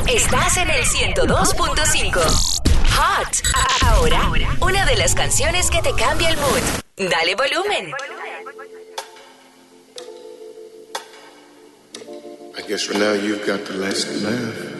Estás en el 102.5. Hot. Ahora, una de las canciones que te cambia el mood. Dale volumen. I guess for now you've got the last laugh.